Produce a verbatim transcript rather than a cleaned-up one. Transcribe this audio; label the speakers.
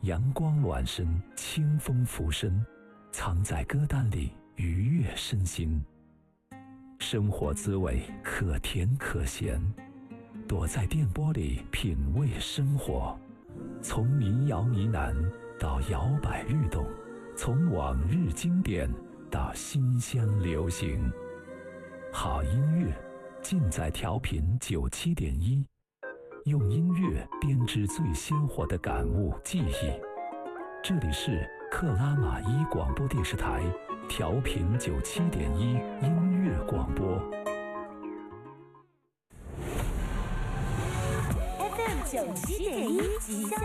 Speaker 1: 阳光暖身，清风拂身，藏在歌单里愉悦身心。生活滋味可甜可咸，躲在电波里品味生活。从民谣呢喃到摇摆律动，从往日经典到新鲜流行，好音乐尽在调频九七点一，用音乐编织最鲜活的感悟记忆。这里是克拉玛依广播电视台调频九七点一音乐广播
Speaker 2: F M 九七点一吉祥